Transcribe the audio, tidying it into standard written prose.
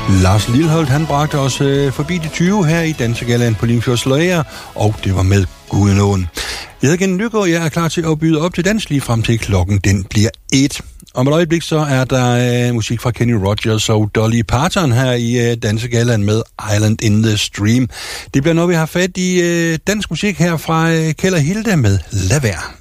Lars Lilholt, han bragte os forbi de 20 her i Dansegalaen på Limfjords Sløjer, og det var med Gudenåen. Jeg hedder Gennem Nygaard, jeg er klar til at byde op til dans lige frem til klokken, den bliver 1. Om et øjeblik så er der musik fra Kenny Rogers og Dolly Parton her i Dansegalaen med Island in the Stream. Det bliver noget, vi har fat i dansk musik her fra Kjeld og Hilda med Lad Være.